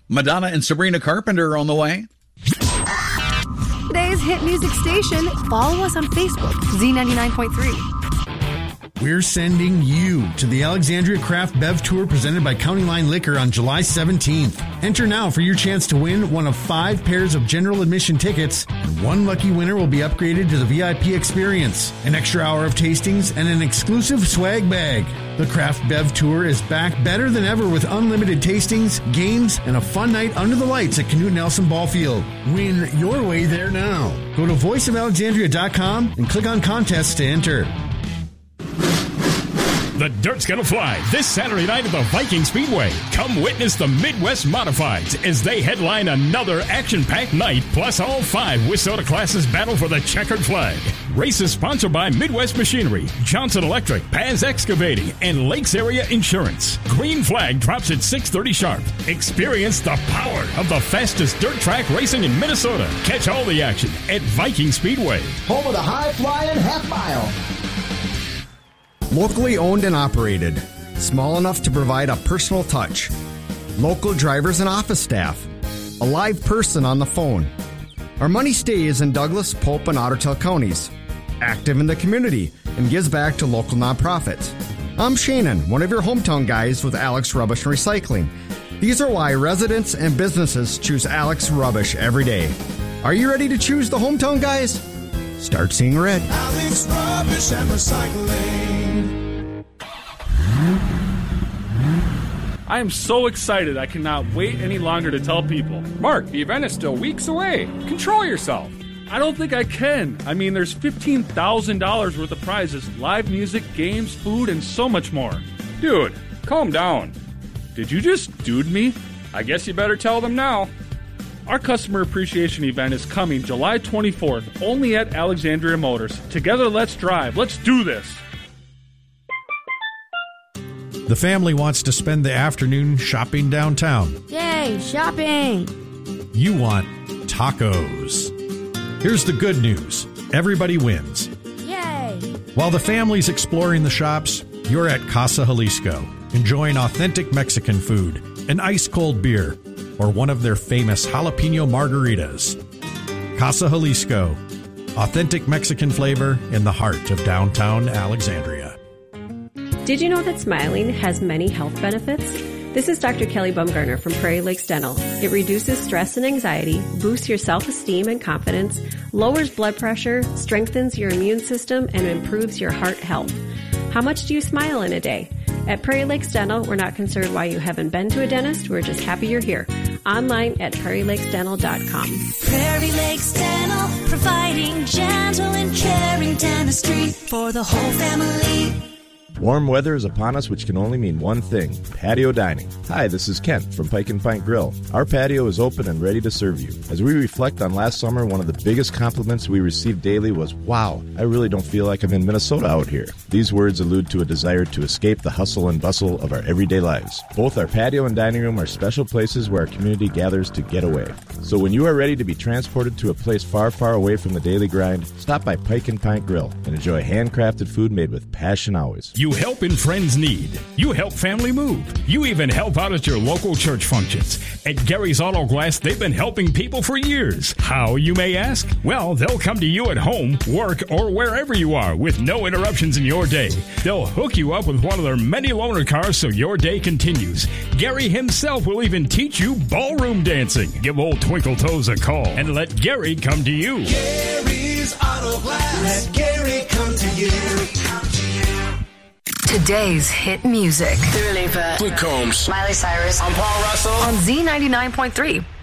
Madonna and Sabrina Carpenter are on the way. Today's hit music station. Follow us on Facebook, Z99.3. We're sending you to the Alexandria Craft Bev Tour presented by County Line Liquor on July 17th. Enter now for your chance to win one of 5 pairs of general admission tickets, and one lucky winner will be upgraded to the VIP experience, an extra hour of tastings, and an exclusive swag bag. The Craft Bev Tour is back better than ever with unlimited tastings, games, and a fun night under the lights at Knute Nelson Ball Field. Win your way there now. Go to voiceofalexandria.com and click on contests to enter. The dirt's gonna fly this Saturday night at the Viking Speedway. Come witness the Midwest Modifieds as they headline another action-packed night, plus all 5 WISSOTA classes battle for the checkered flag. Race is sponsored by Midwest Machinery, Johnson Electric, Paz Excavating, and Lakes Area Insurance. Green flag drops at 6:30 sharp. Experience the power of the fastest dirt track racing in Minnesota. Catch all the action at Viking Speedway. Home of the high-flying half mile. Locally owned and operated. Small enough to provide a personal touch. Local drivers and office staff. A live person on the phone. Our money stays in Douglas, Pope, and Ottertail counties. Active in the community and gives back to local nonprofits. I'm Shannon, one of your hometown guys with Alex Rubbish and Recycling. These are why residents and businesses choose Alex Rubbish every day. Are you ready to choose the hometown guys? Start seeing red. Alex Rubbish and Recycling. I am so excited I cannot wait any longer to tell people. Mark, the event is still weeks away. Control yourself. I don't think I can. I mean, there's $15,000 worth of prizes, live music, games, food, and so much more. Dude, calm down. Did you just dude me? I guess you better tell them now. Our customer appreciation event is coming July 24th, only at Alexandria Motors. Together, let's drive. Let's do this. The family wants to spend the afternoon shopping downtown. Yay, shopping! You want tacos. Here's the good news. Everybody wins. Yay! While the family's exploring the shops, you're at Casa Jalisco, enjoying authentic Mexican food, an ice-cold beer, or one of their famous jalapeno margaritas. Casa Jalisco, authentic Mexican flavor in the heart of downtown Alexandria. Did you know that smiling has many health benefits? This is Dr. Kelly Bumgarner from Prairie Lakes Dental. It reduces stress and anxiety, boosts your self-esteem and confidence, lowers blood pressure, strengthens your immune system, and improves your heart health. How much do you smile in a day? At Prairie Lakes Dental, we're not concerned why you haven't been to a dentist. We're just happy you're here. Online at prairielakesdental.com. Prairie Lakes Dental, providing gentle and caring dentistry for the whole family. Warm weather is upon us, which can only mean one thing: patio dining. Hi, this is Kent from Pike and Pint Grill. Our patio is open and ready to serve you. As we reflect on last summer, one of the biggest compliments we received daily was, "Wow, I really don't feel like I'm in Minnesota out here." These words allude to a desire to escape the hustle and bustle of our everyday lives. Both our patio and dining room are special places where our community gathers to get away. So when you are ready to be transported to a place far, far away from the daily grind, stop by Pike and Pint Grill and enjoy handcrafted food made with passion always. You help in friends' need. You help family move. You even help out at your local church functions. At Gary's Auto Glass, they've been helping people for years. How, you may ask? Well, they'll come to you at home, work, or wherever you are with no interruptions in your day. They'll hook you up with one of their many loaner cars so your day continues. Gary himself will even teach you ballroom dancing. Give old Twinkle Toes a call and let Gary come to you. Gary's Auto Glass. Let Gary come to you. Today's hit music. Dua Lipa. Luke Combs. Miley Cyrus. I'm Paul Russell. On Z99.3.